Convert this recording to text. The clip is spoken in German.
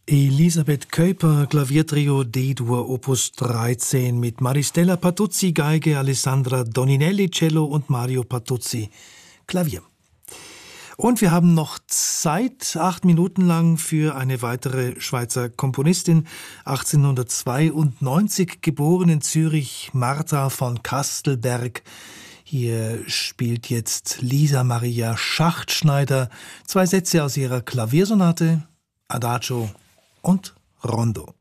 Elisabeth Kuyper, Klaviertrio D-Dur Opus 13 mit Maristella Patuzzi, Geige, Alessandra Doninelli, Cello und Mario Patuzzi, Klavier. Und wir haben noch Zeit, 8 Minuten lang, für eine weitere Schweizer Komponistin, 1892 geboren in Zürich, Martha von Kastelberg. Hier spielt jetzt Lisa Maria Schachtschneider 2 Sätze aus ihrer Klaviersonate, Adagio und Rondo.